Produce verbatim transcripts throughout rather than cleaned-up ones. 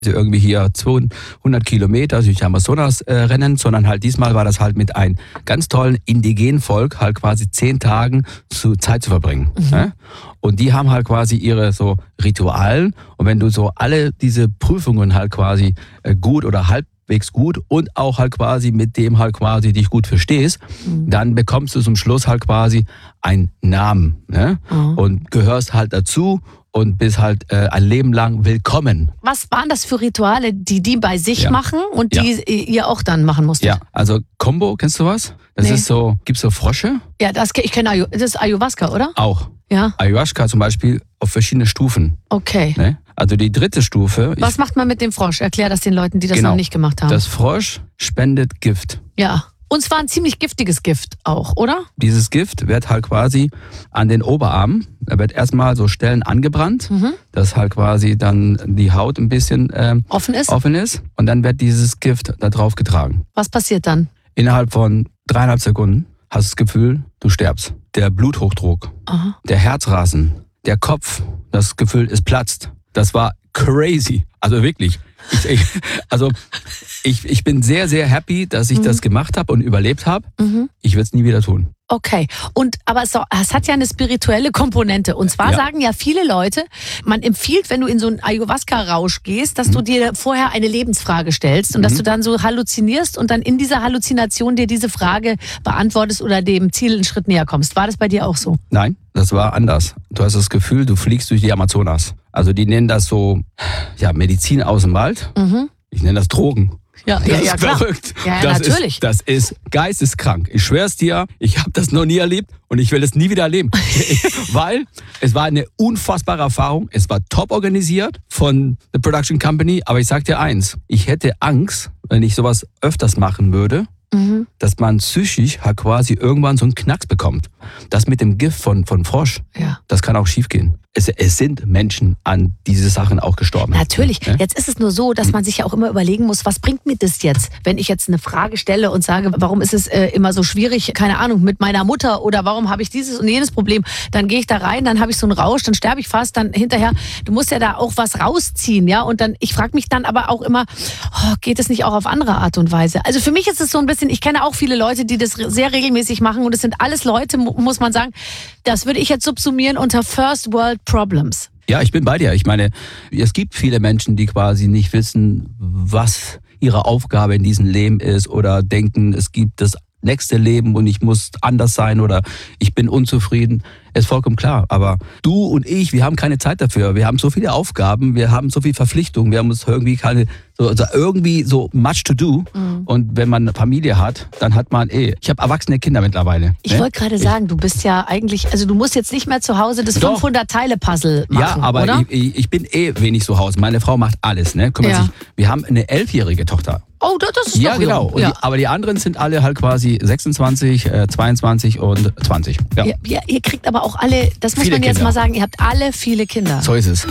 irgendwie hier zweihundert Kilometer durch Amazonas äh, rennen, sondern halt diesmal war das halt mit einem ganz tollen indigenen Volk halt quasi zehn Tagen zu Zeit zu verbringen. Mhm. Ne? Und die haben halt quasi ihre so Ritualen und wenn du so alle diese Prüfungen halt quasi äh, gut oder halbwegs gut und auch halt quasi mit dem halt quasi dich gut verstehst, mhm. dann bekommst du zum Schluss halt quasi einen Namen, ne? Mhm. Und gehörst halt dazu und bist halt äh, ein Leben lang willkommen. Was waren das für Rituale, die die bei sich ja. machen und die ja. ihr auch dann machen musstet? Ja, also Kombo, kennst du was? Das nee. ist so, gibt's so Frosche? Ja, das, ich kenne Ayu, das ist Ayahuasca, oder? Auch. Ja. Ayahuasca zum Beispiel auf verschiedene Stufen. Okay. Ne? Also die dritte Stufe. Was ich, macht man mit dem Frosch? Erklär das den Leuten, die das genau, noch nicht gemacht haben. Das Frosch spendet Gift. Ja. Und zwar ein ziemlich giftiges Gift auch, oder? Dieses Gift wird halt quasi an den Oberarm, da wird erstmal so Stellen angebrannt, mhm. dass halt quasi dann die Haut ein bisschen ähm, offen ist? offen ist. Und dann wird dieses Gift da drauf getragen. Was passiert dann? Innerhalb von dreieinhalb Sekunden hast du das Gefühl, du stirbst. Der Bluthochdruck, Aha. der Herzrasen, der Kopf, das Gefühl, es platzt. Das war crazy. Also wirklich. Ich, ich, also ich, ich bin sehr, sehr happy, dass ich mhm. das gemacht habe und überlebt habe. Mhm. Ich würde es nie wieder tun. Okay, und aber es, es hat ja eine spirituelle Komponente. Und zwar ja. sagen ja viele Leute, man empfiehlt, wenn du in so einen Ayahuasca-Rausch gehst, dass mhm. du dir vorher eine Lebensfrage stellst und mhm. dass du dann so halluzinierst und dann in dieser Halluzination dir diese Frage beantwortest oder dem Ziel einen Schritt näher kommst. War das bei dir auch so? Nein, das war anders. Du hast das Gefühl, du fliegst durch die Amazonas. Also die nennen das so, ja, Medizin aus dem Wald. Mhm. Ich nenne das Drogen. Ja, das ja, ist ja, klar. verrückt. Ja, ja, das natürlich. Ist, das ist geisteskrank. Ich schwör's dir, ich habe das noch nie erlebt und ich will es nie wieder erleben. Weil es war eine unfassbare Erfahrung. Es war top organisiert von der Production Company. Aber ich sag dir eins, ich hätte Angst, wenn ich sowas öfters machen würde, mhm. dass man psychisch halt quasi irgendwann so einen Knacks bekommt. Das mit dem Gift von, von Frosch, ja. das kann auch schief gehen. Es, es sind Menschen an diese Sachen auch gestorben. Natürlich. Ja? Jetzt ist es nur so, dass man sich ja auch immer überlegen muss, was bringt mir das jetzt, wenn ich jetzt eine Frage stelle und sage, warum ist es äh, immer so schwierig, keine Ahnung, mit meiner Mutter oder warum habe ich dieses und jenes Problem. Dann gehe ich da rein, dann habe ich so einen Rausch, dann sterbe ich fast, dann hinterher, du musst ja da auch was rausziehen, ja. Und dann, ich frage mich dann aber auch immer, oh, geht es nicht auch auf andere Art und Weise? Also für mich ist es so ein bisschen, ich kenne auch viele Leute, die das sehr regelmäßig machen und es sind alles Leute, muss man sagen, das würde ich jetzt subsumieren unter First World Problems. Ja, ich bin bei dir. Ich meine, es gibt viele Menschen, die quasi nicht wissen, was ihre Aufgabe in diesem Leben ist oder denken, es gibt das nächste Leben und ich muss anders sein oder ich bin unzufrieden. Ist vollkommen klar. Aber du und ich, wir haben keine Zeit dafür. Wir haben so viele Aufgaben, wir haben so viele Verpflichtungen, wir haben uns irgendwie keine, so, also irgendwie so much to do. Mhm. Und wenn man eine Familie hat, dann hat man eh. Ich habe erwachsene Kinder mittlerweile. Ich ne? wollte gerade sagen, du bist ja eigentlich, also du musst jetzt nicht mehr zu Hause das fünfhundert-Teile-Puzzle machen, ja, aber oder? Ich, ich bin eh wenig zu Hause. Meine Frau macht alles, ne? Kümmert ja. sich. Wir haben eine elfjährige Tochter. Oh, das ist ja, doch genau. Und ja. die, aber die anderen sind alle halt quasi sechsundzwanzig, zweiundzwanzig und zwanzig. Ja. Ihr, ihr, ihr kriegt aber auch alle, das muss viele man jetzt Kinder. mal sagen, ihr habt alle viele Kinder. So ist es.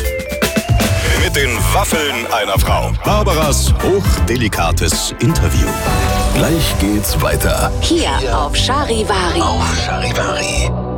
Mit den Waffeln einer Frau. Barbaras hochdelikates Interview. Gleich geht's weiter. Hier auf Charivari. Auf Charivari.